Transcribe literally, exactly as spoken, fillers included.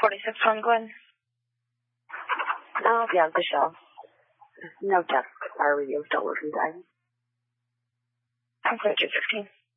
forty-six one, go ahead. No, yeah, Michelle. No, Jeff. Our radios don't work in time. I'm going to fifteen.